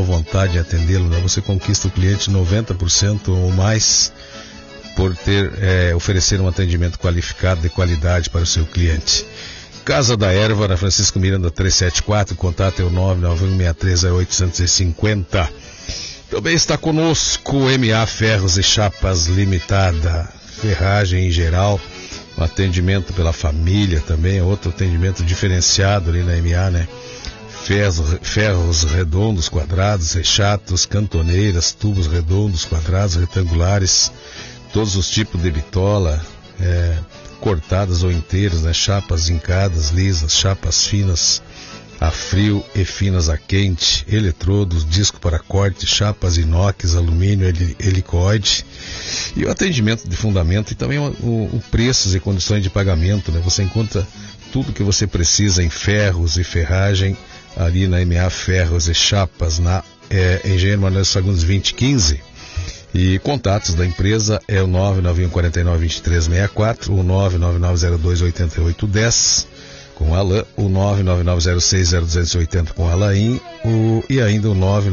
vontade em atendê-lo, né? Você conquista o cliente 90% ou mais por oferecer um atendimento qualificado de qualidade para o seu cliente. Casa da Erva, na Francisco Miranda 374, contato é o 991630850. Também está conosco MA Ferros e Chapas Limitada, ferragem em geral, um atendimento pela família também, outro atendimento diferenciado ali na MA, né? Ferros redondos, quadrados, rechatos, cantoneiras, tubos redondos, quadrados, retangulares, todos os tipos de bitola, cortadas ou inteiras, né? Chapas vincadas, lisas, chapas finas a frio e finas a quente, eletrodos, disco para corte, chapas inox, alumínio, helicoide, e o atendimento de fundamento e também o preços e condições de pagamento, né? Você encontra tudo que você precisa em ferros e ferragem ali na MA Ferros e Chapas, na Engenheiro Manuel Fagundes 2015. E contatos da empresa é o 991492364, o 999028810 com a Alain, o 999060280 com a Alain, e ainda o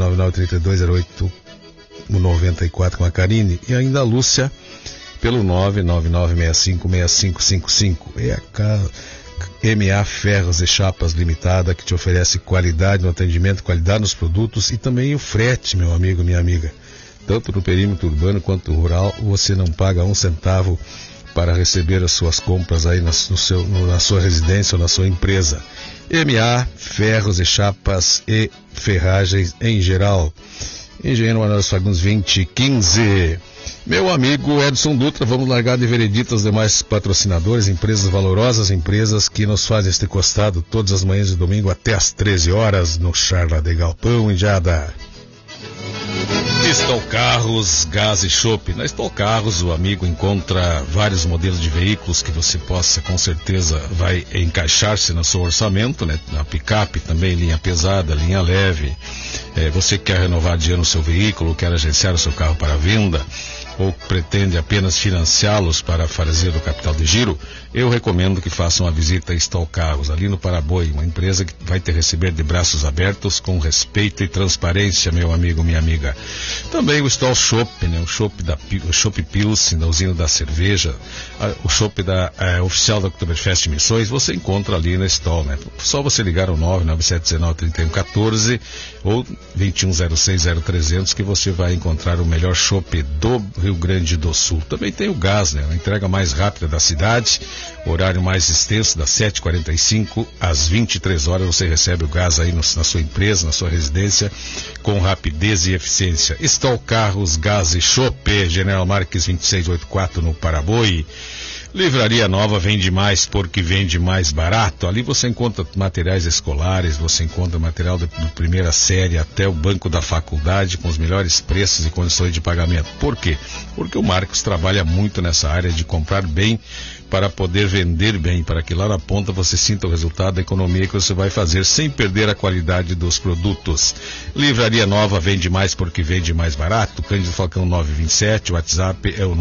999320894 com a Karine, e ainda a Lúcia pelo 999656555. É a MA Ferros e Chapas Limitada, que te oferece qualidade no atendimento, qualidade nos produtos e também o frete, meu amigo, minha amiga. Tanto no perímetro urbano quanto rural, você não paga um centavo para receber as suas compras aí na sua residência ou na sua empresa. MA Ferros e Chapas e ferragens em geral. Engenheiro Manuel Fagundes 2015. Meu amigo Edson Dutra, vamos largar de veredito os demais patrocinadores, empresas valorosas, empresas que nos fazem este costado todas as manhãs de domingo até às 13 horas no Charla de Galpão, Indiada. Stol Carros, Gás e Chopp. Na Stol Carros o amigo encontra vários modelos de veículos que você possa, com certeza, vai encaixar-se no seu orçamento, né? Na picape também, linha pesada, linha leve. Você quer renovar de ano o seu veículo, quer agenciar o seu carro para venda, ou pretende apenas financiá-los para fazer o capital de giro, eu recomendo que façam uma visita a Stol Carros, ali no Paraboi, uma empresa que vai te receber de braços abertos, com respeito e transparência, meu amigo, minha amiga. Também o Stol Chopp, né? O Chopp Pilsen, da usina da cerveja, o Chopp oficial da Oktoberfest Missões, você encontra ali na Stol, né? Só você ligar ao 997193114 ou 21060300 que você vai encontrar o melhor chopp do Rio Grande do Sul. Também tem o gás, né? A entrega mais rápida da cidade, horário mais extenso, das 7h45 às 23 horas você recebe o gás aí na sua empresa, na sua residência, com rapidez e eficiência. Stol Carros, Gás e Chopp, General Marques 2684 no Paraboi. Livraria Nova vende mais porque vende mais barato. Ali você encontra materiais escolares, você encontra material de primeira série até o banco da faculdade com os melhores preços e condições de pagamento. Por quê? Porque o Marcos trabalha muito nessa área de comprar bem para poder vender bem, para que lá na ponta você sinta o resultado da economia que você vai fazer sem perder a qualidade dos produtos. Livraria Nova vende mais porque vende mais barato. Cândido Falcão 927, o WhatsApp é o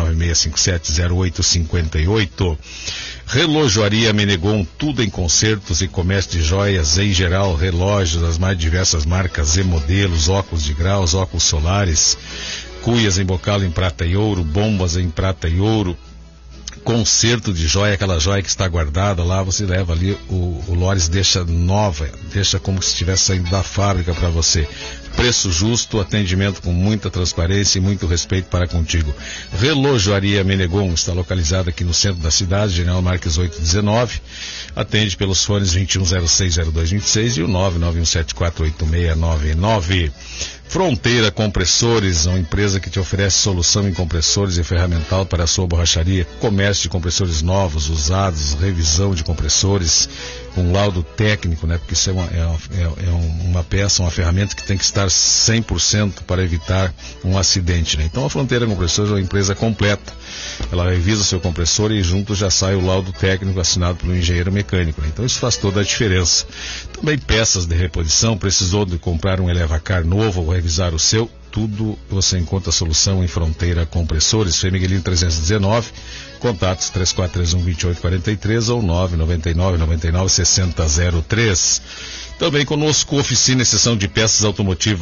996570858. Relojoaria Menegon, tudo em concertos e comércio de joias em geral, relógios das mais diversas marcas e modelos, óculos de graus, óculos solares, cuias em bocal em prata e ouro, bombas em prata e ouro, concerto de joia, aquela joia que está guardada lá, você leva ali, o Lores deixa nova, deixa como se estivesse saindo da fábrica para você. Preço justo, atendimento com muita transparência e muito respeito para contigo. Relojoaria Menegon está localizada aqui no centro da cidade, General Marques 819, atende pelos fones 21060226 e o 991748699. Fronteira Compressores, uma empresa que te oferece solução em compressores e ferramental para a sua borracharia, comércio de compressores novos, usados, revisão de compressores, com laudo técnico, né? Porque isso é uma peça, uma ferramenta que tem que estar 100% para evitar um acidente, né? Então a Fronteira Compressores é uma empresa completa. Ela revisa o seu compressor e junto já sai o laudo técnico assinado pelo engenheiro mecânico, né? Então isso faz toda a diferença. Também peças de reposição, precisou de comprar um Elevacar novo ou revisar o seu, tudo você encontra a solução em Fronteira Compressores, Frei Miguelino 319, contatos 3431-2843 ou 999-99-6003. Também conosco, oficina e seção de peças automotivas